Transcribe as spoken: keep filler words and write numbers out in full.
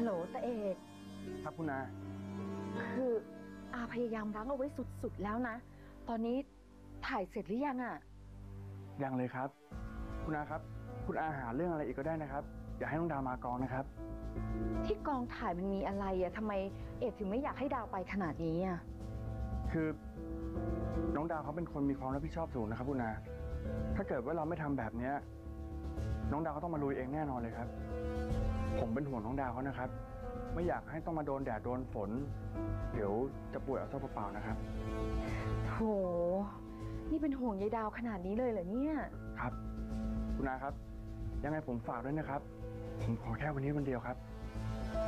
ลตาเอกครับคุณอาคืออาพยายามรั้งเอาไว้สุดๆแล้วนะตอนนี้ถ่ายเสร็จหรือยังอะยังเลยครับคุณอาครับคุณอาหาเรื่องอะไรอีกก็ได้นะครับอย่าให้น้องดาวมากองนะครับที่กองถ่ายมันมีอะไรอะทำไมเอกถึงไม่อยากให้ดาวไปขนาดนี้อะคือน้องดาวเขาเป็นคนมีความรับผิดชอบสูงนะครับคุณอาถ้าเกิดว่าเราไม่ทำแบบนี้น้องดาวเขาต้องมาลุยเองแน่นอนเลยครับผมเป็นห่วงน้องดาวเขานะครับไม่อยากให้ต้องมาโดนแดดโดนฝนเดี๋ยวจะป่วยเอาซะเปล่าๆนะครับโถนี่เป็นห่วงยายดาวขนาดนี้เลยเหรอเนี่ยครับคุณอาครับยังไงผมฝากด้วยนะครับผมขอแค่วันนี้วันเดียวครับ